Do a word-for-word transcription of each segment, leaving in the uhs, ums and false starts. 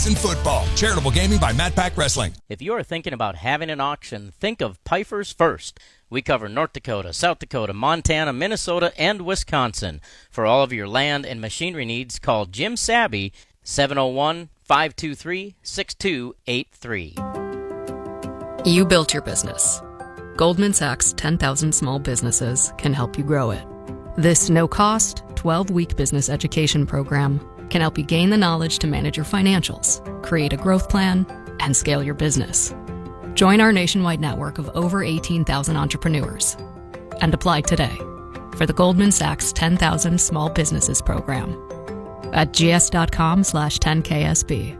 in football. Charitable gaming by Matt Pack Wrestling. If you are thinking about having an auction, think of Pfeiffer's First. We cover North Dakota, South Dakota, Montana, Minnesota, and Wisconsin. For all of your land and machinery needs, call Jim Sabby, seven oh one, five two three, six two eight three. You built your business. Goldman Sachs' ten thousand Small Businesses can help you grow it. This no-cost, twelve-week business education program can help you gain the knowledge to manage your financials, create a growth plan, and scale your business. Join our nationwide network of over eighteen thousand entrepreneurs and apply today for the Goldman Sachs ten thousand Small Businesses program at gs.com slash 10ksb.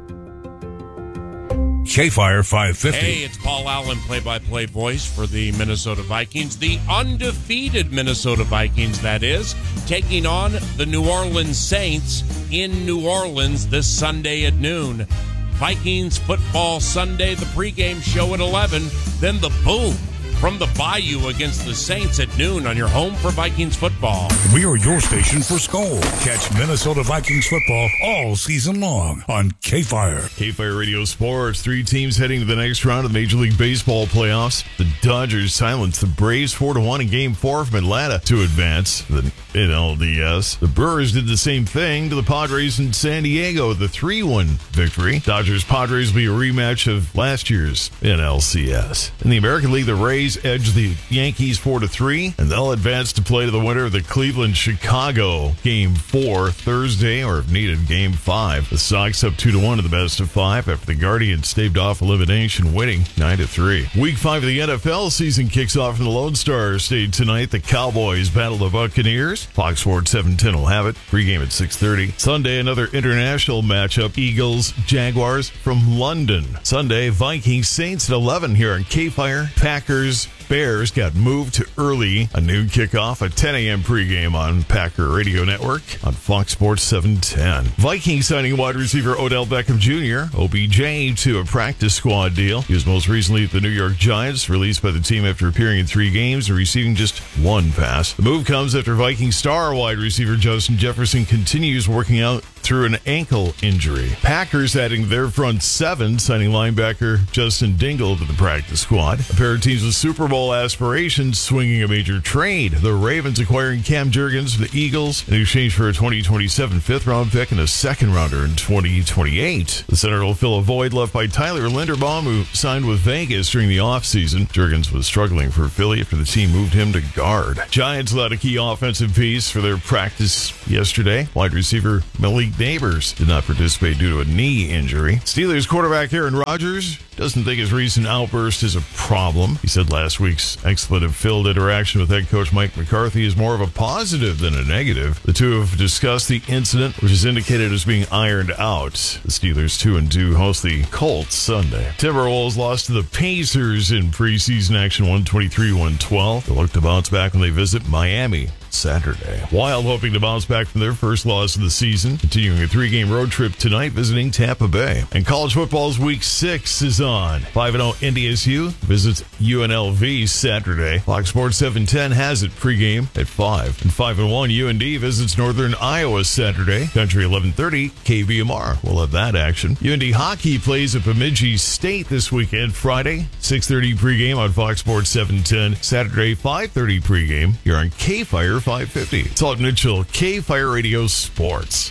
K-Fire five fifty. Hey, it's Paul Allen, play-by-play voice for the Minnesota Vikings. The undefeated Minnesota Vikings, that is, taking on the New Orleans Saints in New Orleans this Sunday at noon. Vikings Football Sunday, the pregame show at eleven. Then the boom from the Bayou against the Saints at noon on your home for Vikings football. We are your station for Skol. Catch Minnesota Vikings football all season long on K-Fire. K-Fire Radio Sports. Three teams heading to the next round of the Major League Baseball playoffs. The Dodgers silenced the Braves four to one in Game four from Atlanta to advance the N L D S. The Brewers did the same thing to the Padres in San Diego, the three one victory. Dodgers-Padres will be a rematch of last year's N L C S. In the American League, the Rays edge the Yankees four to three, and they'll advance to play to the winner of the Cleveland-Chicago Game four Thursday, or if needed, Game five. The Sox up two to one to the best of five after the Guardians staved off elimination, winning nine to three. Week five of the N F L season kicks off in the Lone Star State tonight. The Cowboys battle the Buccaneers. Fox Sports seven ten will have it. Pregame at six thirty. Sunday, another international matchup. Eagles-Jaguars from London. Sunday, Vikings-Saints at eleven here on K-Fire. Packers Bears got moved to early. A noon kickoff, a ten a.m. pregame on Packer Radio Network on Fox Sports seven ten. Vikings signing wide receiver Odell Beckham Junior, O B J, to a practice squad deal. He was most recently at the New York Giants, released by the team after appearing in three games and receiving just one pass. The move comes after Viking star wide receiver Justin Jefferson continues working out through an ankle injury. Packers adding their front seven, signing linebacker Justin Dingle to the practice squad. A pair of teams with Super Bowl aspirations swinging a major trade. The Ravens acquiring Cam Jurgens from the Eagles in exchange for a twenty twenty-seven fifth-round pick and a second-rounder in twenty twenty-eight. The center will fill a void left by Tyler Linderbaum, who signed with Vegas during the offseason. Jurgens was struggling for Philly after the team moved him to guard. Giants without a key offensive piece for their practice yesterday. Wide receiver Malik Neighbors did not participate due to a knee injury. Steelers quarterback Aaron Rodgers doesn't think his recent outburst is a problem. He said last week's expletive-filled interaction with head coach Mike McCarthy is more of a positive than a negative. The two have discussed the incident, which is indicated as being ironed out. The Steelers two and two host the Colts Sunday. Timberwolves lost to the Pacers in preseason action one twenty-three one twelve. They'll look to bounce back when they visit Miami Saturday. Wild hoping to bounce back from their first loss of the season, continuing a three-game road trip tonight visiting Tampa Bay. And college football's week six is on. five and oh N D S U visits U N L V Saturday. Fox Sports seven ten has it pregame at five. And five and one U N D visits Northern Iowa Saturday. Country eleven thirty, K B M R will have that action. U N D hockey plays at Bemidji State this weekend, Friday, six thirty pregame on Fox Sports seven ten. Saturday, five thirty pregame here on K-Fire five fifty. It's Alton Mitchell, K-Fire Radio Sports.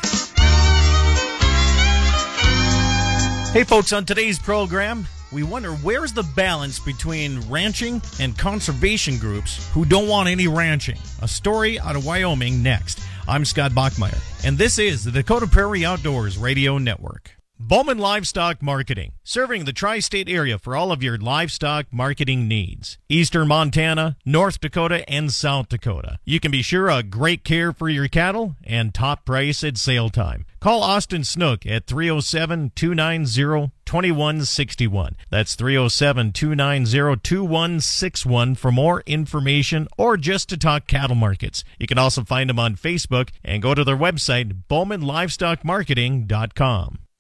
Hey folks, on today's program, we wonder where's the balance between ranching and conservation groups who don't want any ranching. A story out of Wyoming next. I'm Scott Bachmeyer, and this is the Dakota Prairie Outdoors Radio Network. Bowman Livestock Marketing, serving the tri-state area for all of your livestock marketing needs. Eastern Montana, North Dakota, and South Dakota. You can be sure of great care for your cattle and top price at sale time. Call Austin Snook at three oh seven, two nine zero, two one six one. That's three oh seven, two nine zero, two one six one for more information or just to talk cattle markets. You can also find them on Facebook and go to their website, bowman livestock marketing dot com.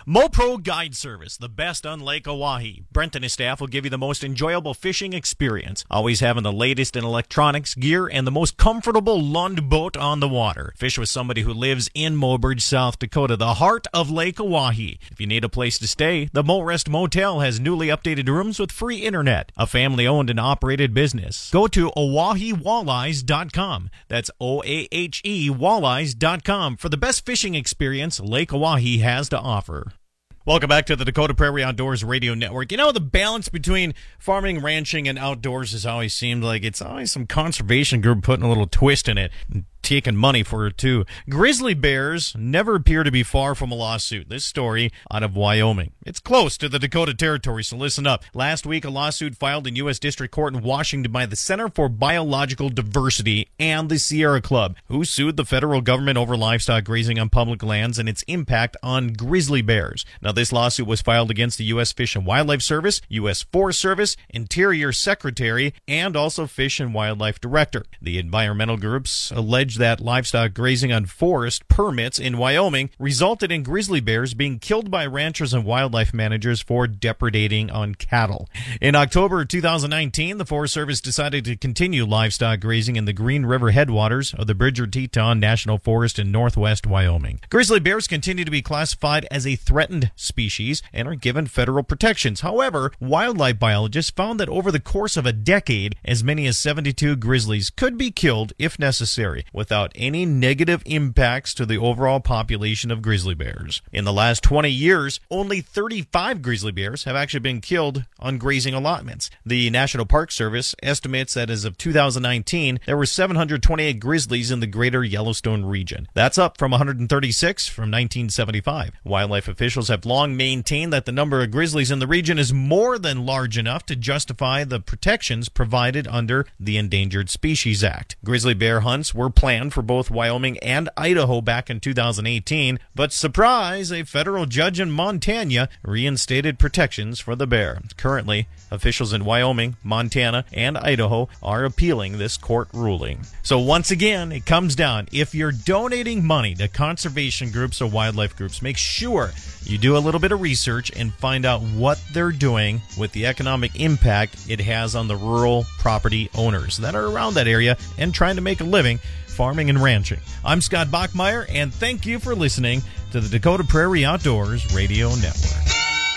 MoPro Guide Service, the best on Lake Oahe. Brent and his staff will give you the most enjoyable fishing experience, always having the latest in electronics, gear, and the most comfortable Lund boat on the water. Fish with somebody who lives in Mobridge, South Dakota, the heart of Lake Oahe. If you need a place to stay, the Morest Motel has newly updated rooms with free internet. A family-owned and operated business. Go to oahe walleyes dot com. That's O A H E walleyes dot com for the best fishing experience Lake Oahe has to offer. Welcome back to the Dakota Prairie Outdoors Radio Network. You know, the balance between farming, ranching, and outdoors has always seemed like it's always some conservation group putting a little twist in it, taking money for it too. Grizzly bears never appear to be far from a lawsuit. This story out of Wyoming. It's close to the Dakota Territory, so listen up. Last week, a lawsuit filed in U S District Court in Washington by the Center for Biological Diversity and the Sierra Club, who sued the federal government over livestock grazing on public lands and its impact on grizzly bears. Now, this lawsuit was filed against the U S Fish and Wildlife Service, U S Forest Service, Interior Secretary, and also Fish and Wildlife Director. The environmental groups alleged that livestock grazing on forest permits in Wyoming resulted in grizzly bears being killed by ranchers and wildlife managers for depredating on cattle. In October two thousand nineteen, the Forest Service decided to continue livestock grazing in the Green River headwaters of the Bridger-Teton National Forest in northwest Wyoming. Grizzly bears continue to be classified as a threatened species and are given federal protections. However, wildlife biologists found that over the course of a decade, as many as seventy-two grizzlies could be killed if necessary, without any negative impacts to the overall population of grizzly bears. In the last twenty years, only thirty-five grizzly bears have actually been killed on grazing allotments. The National Park Service estimates that as of two thousand nineteen, there were seven hundred twenty-eight grizzlies in the greater Yellowstone region. That's up from one hundred thirty-six from nineteen seventy-five. Wildlife officials have long maintained that the number of grizzlies in the region is more than large enough to justify the protections provided under the Endangered Species Act. Grizzly bear hunts were planned for both Wyoming and Idaho back in two thousand eighteen, but surprise, a federal judge in Montana reinstated protections for the bear. Currently, officials in Wyoming, Montana, and Idaho are appealing this court ruling. So once again, it comes down, if you're donating money to conservation groups or wildlife groups, make sure you do a little bit of research and find out what they're doing with the economic impact it has on the rural property owners that are around that area and trying to make a living farming and ranching. I'm Scott Bachmeyer, and thank you for listening to the Dakota Prairie Outdoors Radio Network.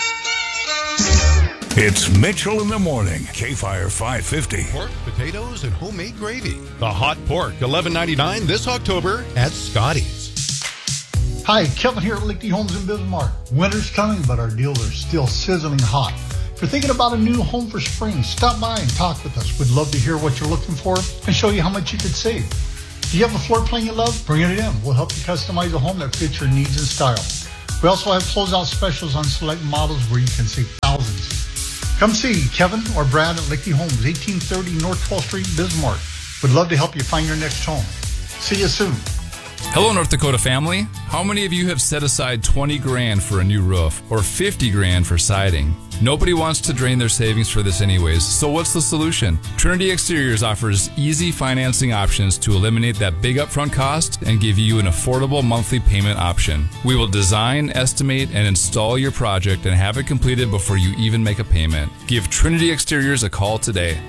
It's Mitchell in the Morning, K-Fire five fifty. Pork, potatoes, and homemade gravy. The hot pork, eleven ninety-nine this October at Scotty's. Hi, Kevin here at Lichty Homes in Bismarck. Winter's coming, but our deals are still sizzling hot. If you're thinking about a new home for spring, stop by and talk with us. We'd love to hear what you're looking for and show you how much you could save. Do you have a floor plan you love? Bring it in. We'll help you customize a home that fits your needs and style. We also have closeout specials on select models where you can save thousands. Come see Kevin or Brad at Lichty Homes, eighteen thirty North twelfth Street, Bismarck. We'd love to help you find your next home. See you soon. Hello, North Dakota family. How many of you have set aside twenty grand for a new roof or fifty grand for siding? Nobody wants to drain their savings for this anyways, so what's the solution? Trinity Exteriors offers easy financing options to eliminate that big upfront cost and give you an affordable monthly payment option. We will design, estimate, and install your project and have it completed before you even make a payment. Give Trinity Exteriors a call today.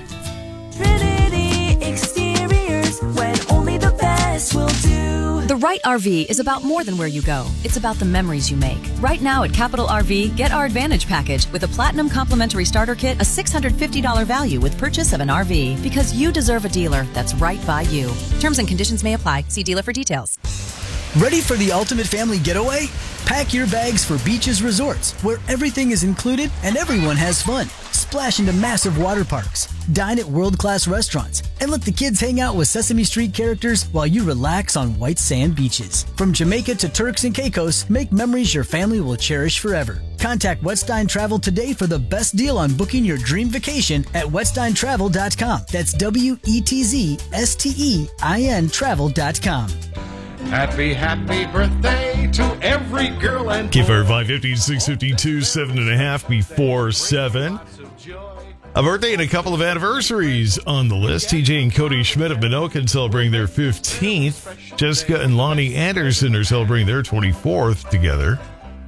Trinity Exteriors, when only the best will do. The right R V is about more than where you go. It's about the memories you make. Right now at Capital R V, get our Advantage package with a Platinum Complimentary Starter Kit, a six hundred fifty dollars value with purchase of an R V. Because you deserve a dealer that's right by you. Terms and conditions may apply. See dealer for details. Ready for the ultimate family getaway? Pack your bags for Beaches Resorts, where everything is included and everyone has fun. Splash into massive water parks, dine at world-class restaurants, and let the kids hang out with Sesame Street characters while you relax on white sand beaches. From Jamaica to Turks and Caicos, make memories your family will cherish forever. Contact Wetstein Travel today for the best deal on booking your dream vacation at wetstein travel dot com. That's W E T Z S T E I N travel dot com. Happy, happy birthday to every girl and boy. K-Fire five fifty, six fifty-two, seven and a half before seven. A birthday and a couple of anniversaries on the list. T J and Cody Schmidt of Minokan celebrating their fifteenth. Jessica and Lonnie Anderson are celebrating their twenty-fourth together.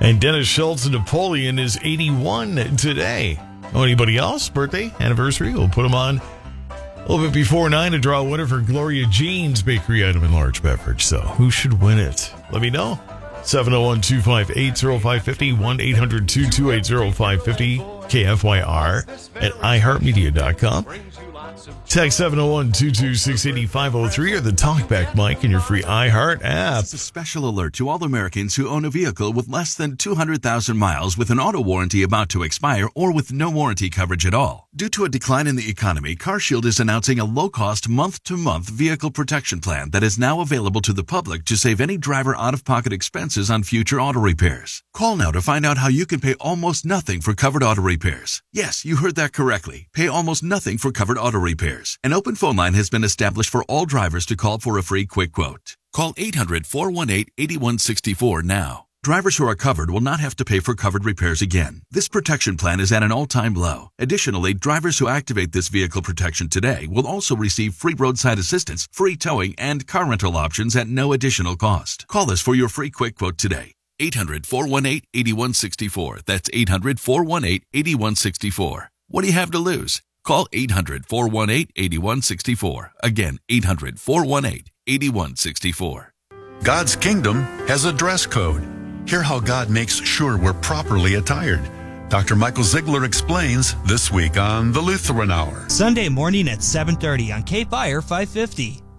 And Dennis Schultz of Napoleon is eighty-one today. Oh, anybody else? Birthday, anniversary? We'll put them on a little bit before nine to draw a winner for Gloria Jean's bakery item and large beverage. So who should win it? Let me know. seven oh one, two five eight, oh five five oh, one eight hundred, two two eight, oh five five oh, K F Y R at i heart media dot com. Text seven oh one, two two six, eight five oh three or the TalkBack mic in your free iHeart app. It's a special alert to all Americans who own a vehicle with less than two hundred thousand miles with an auto warranty about to expire or with no warranty coverage at all. Due to a decline in the economy, CarShield is announcing a low-cost month-to-month vehicle protection plan that is now available to the public to save any driver out-of-pocket expenses on future auto repairs. Call now to find out how you can pay almost nothing for covered auto repairs. Yes, you heard that correctly. Pay almost nothing for covered auto repairs. An open phone line has been established for all drivers to call for a free quick quote. Call eight hundred, four one eight, eight one six four now. Drivers who are covered will not have to pay for covered repairs again. This protection plan is at an all-time low. Additionally, drivers who activate this vehicle protection today will also receive free roadside assistance, free towing, and car rental options at no additional cost. Call us for your free quick quote today. eight hundred, four one eight, eight one six four. That's eight hundred, four one eight, eight one six four. What do you have to lose? Call eight hundred, four one eight, eight one six four. Again, eight hundred, four one eight, eight one six four. God's kingdom has a dress code. Hear how God makes sure we're properly attired. Doctor Michael Ziegler explains this week on the Lutheran Hour. Sunday morning at seven thirty on K-Fire five fifty.